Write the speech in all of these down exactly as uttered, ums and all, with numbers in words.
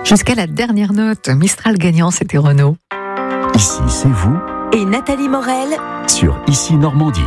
Jusqu'à la dernière note, Mistral gagnant, c'était Renault. Ici, c'est vous Et Nathalie Morel sur Ici Normandie.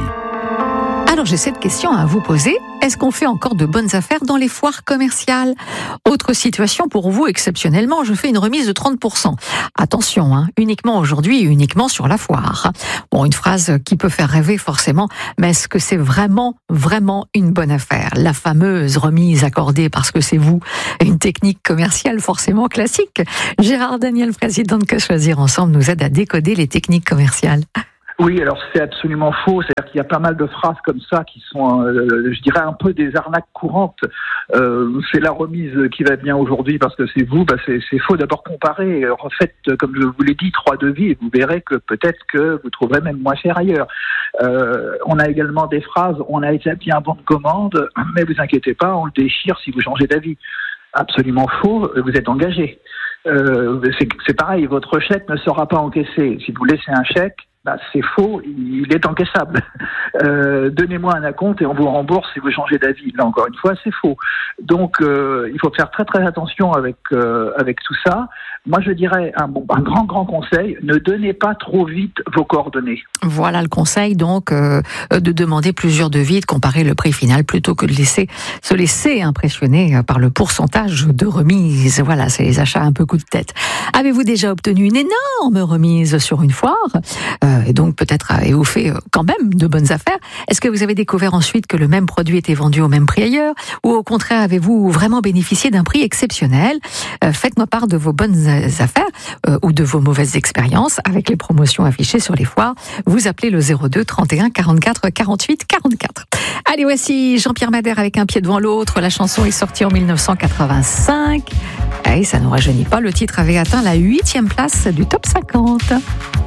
Alors j'ai cette question à vous poser. Est-ce qu'on fait encore de bonnes affaires dans les foires commerciales ? Autre situation pour vous, exceptionnellement, je fais une remise de trente pour cent. Attention, hein, uniquement aujourd'hui et uniquement sur la foire. Bon, une phrase qui peut faire rêver forcément, mais est-ce que c'est vraiment, vraiment une bonne affaire ? La fameuse remise accordée parce que c'est vous, une technique commerciale forcément classique. Gérard Daniel, président de Que Choisir Ensemble, nous aide à décoder les techniques commerciales. Oui, alors c'est absolument faux. C'est-à-dire qu'il y a pas mal de phrases comme ça qui sont, euh, je dirais, un peu des arnaques courantes. Euh, c'est la remise qui va bien aujourd'hui parce que c'est vous. Bah c'est, c'est faux. D'abord comparez, refaites, comme je vous l'ai dit, trois devis et vous verrez que peut-être que vous trouverez même moins cher ailleurs. Euh, on a également des phrases. On a établi un bon de commande, mais vous inquiétez pas, on le déchire si vous changez d'avis. Absolument faux. Vous êtes engagé. Euh, c'est, c'est pareil. Votre chèque ne sera pas encaissé. Si vous laissez un chèque, bah, c'est faux, il est encaissable. Euh, donnez-moi un acompte et on vous rembourse si vous changez d'avis. Là, encore une fois, c'est faux. Donc, euh, il faut faire très très attention avec euh, avec tout ça. Moi, je dirais un, bon, un grand grand conseil, ne donnez pas trop vite vos coordonnées. Voilà le conseil, donc, euh, de demander plusieurs devis, de comparer le prix final plutôt que de laisser se laisser impressionner par le pourcentage de remise. Voilà, c'est les achats un peu coup de tête. Avez-vous déjà obtenu une énorme remise sur une foire ? euh, Et donc peut-être avez-vous fait quand même de bonnes affaires. Est-ce que vous avez découvert ensuite que le même produit était vendu au même prix ailleurs ? Ou au contraire, avez-vous vraiment bénéficié d'un prix exceptionnel ? euh, Faites-moi part de vos bonnes affaires euh, ou de vos mauvaises expériences avec les promotions affichées sur les foires. Vous appelez le zéro deux trente et un quarante-quatre quarante-huit quarante-quatre. Allez, voici Jean-Pierre Madère avec Un pied devant l'autre. La chanson est sortie en dix-neuf cent quatre-vingt-cinq. Et ça ne rajeunit pas, le titre avait atteint la huitième place du top cinquante.